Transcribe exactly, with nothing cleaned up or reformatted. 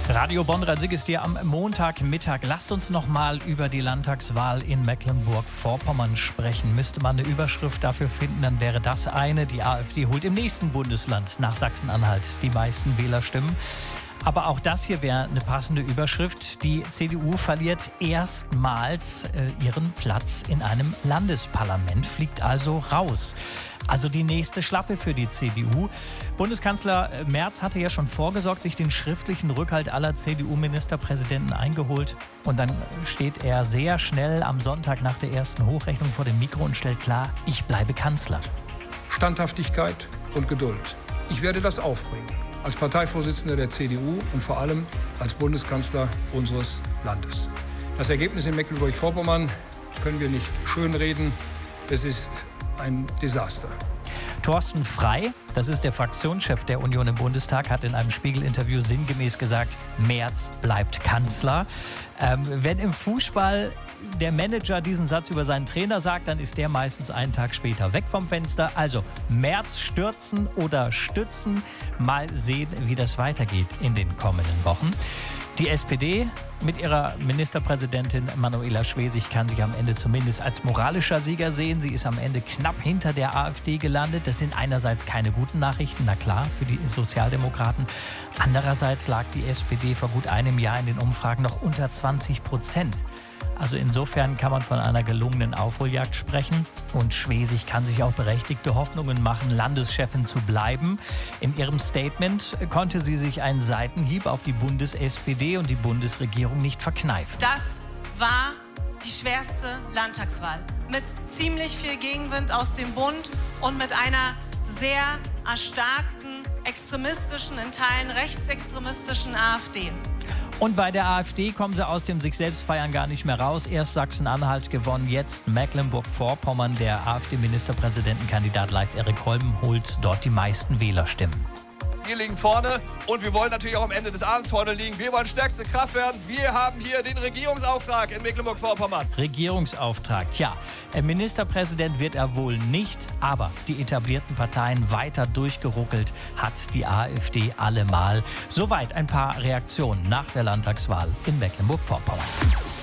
Radio Bonn Rhein-Sieg ist hier am Montagmittag. Lasst uns noch mal über die Landtagswahl in Mecklenburg-Vorpommern sprechen. Müsste man eine Überschrift dafür finden, dann wäre das eine. Die AfD holt im nächsten Bundesland nach Sachsen-Anhalt die meisten Wählerstimmen. Aber auch das hier wäre eine passende Überschrift. Die C D U verliert erstmals äh, ihren Platz in einem Landesparlament, fliegt also raus. Also die nächste Schlappe für die C D U. Bundeskanzler Merz hatte ja schon vorgesorgt, sich den schriftlichen Rückhalt aller C D U-Ministerpräsidenten eingeholt. Und dann steht er sehr schnell am Sonntag nach der ersten Hochrechnung vor dem Mikro und stellt klar, ich bleibe Kanzler. Standhaftigkeit und Geduld. Ich werde das aufbringen. Als Parteivorsitzender der C D U und vor allem als Bundeskanzler unseres Landes. Das Ergebnis in Mecklenburg-Vorpommern können wir nicht schönreden. Es ist ein Desaster. Thorsten Frey, das ist der Fraktionschef der Union im Bundestag, hat in einem Spiegel-Interview sinngemäß gesagt, Merz bleibt Kanzler. Ähm, wenn im Fußball der Manager diesen Satz über seinen Trainer sagt, dann ist der meistens einen Tag später weg vom Fenster. Also Merz stürzen oder stützen. Mal sehen, wie das weitergeht in den kommenden Wochen. Die S P D mit ihrer Ministerpräsidentin Manuela Schwesig kann sich am Ende zumindest als moralischer Sieger sehen. Sie ist am Ende knapp hinter der AfD gelandet. Das sind einerseits keine guten Nachrichten, na klar, für die Sozialdemokraten. Andererseits lag die S P D vor gut einem Jahr in den Umfragen noch unter zwanzig Prozent. Also insofern kann man von einer gelungenen Aufholjagd sprechen. Und Schwesig kann sich auch berechtigte Hoffnungen machen, Landeschefin zu bleiben. In ihrem Statement konnte sie sich einen Seitenhieb auf die Bundes-S P D und die Bundesregierung nicht verkneifen. Das war die schwerste Landtagswahl. Mit ziemlich viel Gegenwind aus dem Bund und mit einer sehr erstarkten, extremistischen, in Teilen rechtsextremistischen AfD. Und bei der AfD kommen sie aus dem sich selbst feiern gar nicht mehr raus. Erst Sachsen-Anhalt gewonnen, jetzt Mecklenburg-Vorpommern. Der AfD-Ministerpräsidentenkandidat Leif Erik Holm holt dort die meisten Wählerstimmen. Wir liegen vorne und wir wollen natürlich auch am Ende des Abends vorne liegen. Wir wollen stärkste Kraft werden. Wir haben hier den Regierungsauftrag in Mecklenburg-Vorpommern. Regierungsauftrag, tja. Ministerpräsident wird er wohl nicht, aber die etablierten Parteien weiter durchgeruckelt hat die AfD allemal. Soweit ein paar Reaktionen nach der Landtagswahl in Mecklenburg-Vorpommern.